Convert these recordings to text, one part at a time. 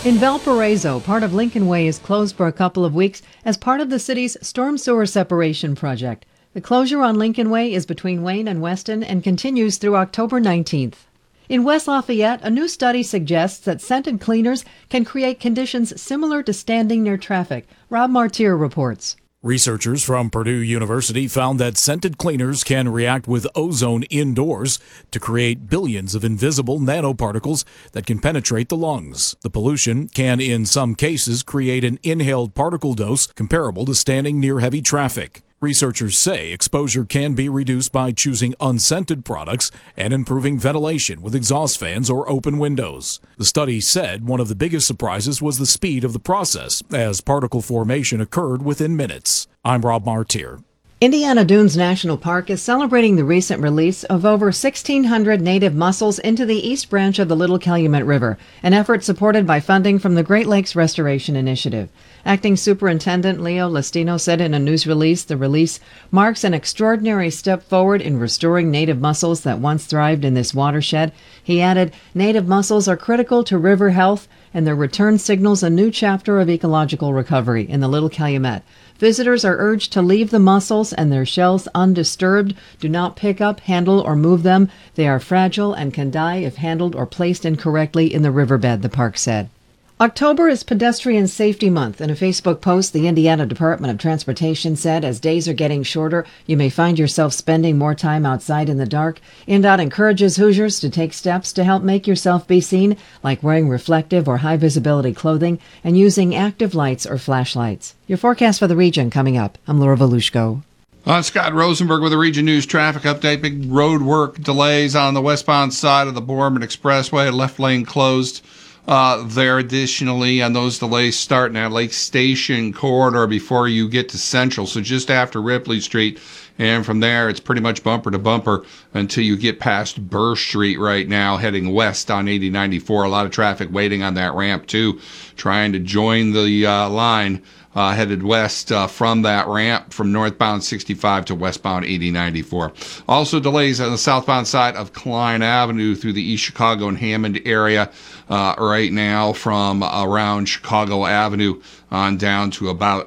In Valparaiso, part of Lincoln Way is closed for a couple of weeks as part of the city's storm sewer separation project. The closure on Lincoln Way is between Wayne and Weston and continues through October 19th. In West Lafayette, a new study suggests that scented cleaners can create conditions similar to standing near traffic. Rob Martier reports. Researchers from Purdue University found that scented cleaners can react with ozone indoors to create billions of invisible nanoparticles that can penetrate the lungs. The pollution can, in some cases, create an inhaled particle dose comparable to standing near heavy traffic. Researchers say exposure can be reduced by choosing unscented products and improving ventilation with exhaust fans or open windows. The study said one of the biggest surprises was the speed of the process, as particle formation occurred within minutes. I'm Rob Martier. Indiana Dunes National Park is celebrating the recent release of over 1,600 native mussels into the East Branch of the Little Calumet River, an effort supported by funding from the Great Lakes Restoration Initiative. Acting Superintendent Leo Lestino said in a news release, the release marks an extraordinary step forward in restoring native mussels that once thrived in this watershed. He added, native mussels are critical to river health, and their return signals a new chapter of ecological recovery in the Little Calumet. Visitors are urged to leave the mussels and their shells undisturbed. Do not pick up, handle, or move them. They are fragile and can die if handled or placed incorrectly in the riverbed, the park said. October is Pedestrian Safety Month. In a Facebook post, the Indiana Department of Transportation said as days are getting shorter, you may find yourself spending more time outside in the dark. INDOT encourages Hoosiers to take steps to help make yourself be seen, like wearing reflective or high-visibility clothing and using active lights or flashlights. Your forecast for the region coming up. I'm Laura Volushko. I'm Scott Rosenberg with the Region News traffic update. Big road work delays on the westbound side of the Borman Expressway. Left lane closed there. Additionally, and those delays starting at Lake Station corridor before you get to Central, so just after Ripley Street, and from there it's pretty much bumper to bumper until you get past Burr Street right now, heading west on 8094. A lot of traffic waiting on that ramp too, trying to join the line headed west from that ramp from northbound 65 to westbound 8094. Also delays on the southbound side of Klein Avenue through the East Chicago and Hammond area right now from around Chicago Avenue on down to about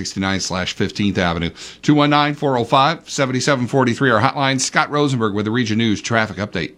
169/15th Avenue. 219-405-7743, our hotline. Scott Rosenberg with the Region News traffic update.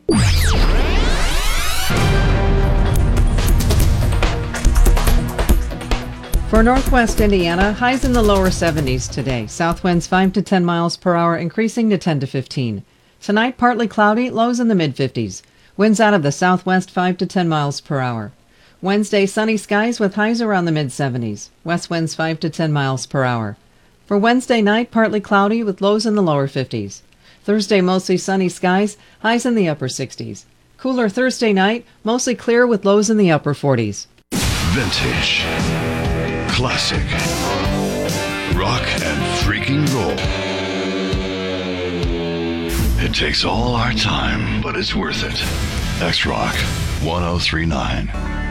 For northwest Indiana, highs in the lower 70s today. South winds 5 to 10 miles per hour, increasing to 10 to 15. Tonight, partly cloudy, lows in the mid-50s. Winds out of the southwest 5 to 10 miles per hour. Wednesday, sunny skies with highs around the mid-70s. West winds 5 to 10 miles per hour. For Wednesday night, partly cloudy with lows in the lower 50s. Thursday, mostly sunny skies, highs in the upper 60s. Cooler Thursday night, mostly clear with lows in the upper 40s. Vintage. Classic. Rock and freaking roll. It takes all our time, but it's worth it. X-Rock 1039.